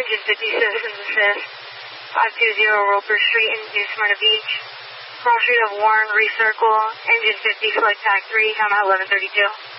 Engine 50 Citizens Assist. 520 Roper Street in New Smyrna Beach. Cross street of Warren, recircle. Engine 50, flight tag 3, time at 11:32.